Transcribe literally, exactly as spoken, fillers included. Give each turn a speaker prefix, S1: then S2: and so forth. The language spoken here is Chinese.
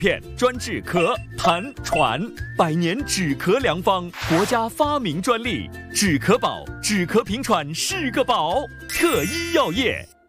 S1: 片，专治咳、痰、喘，百年止咳良方，国家发明专利，止咳宝，止咳平喘是个宝，特医药业。